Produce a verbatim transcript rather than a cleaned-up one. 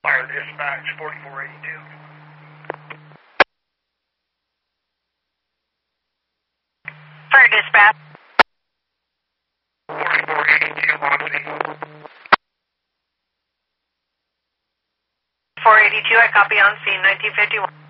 Fire dispatch, forty-four eighty-two. Fire dispatch. forty-four eighty-two, on scene. four eighty-two, I copy on scene, nineteen fifty-one.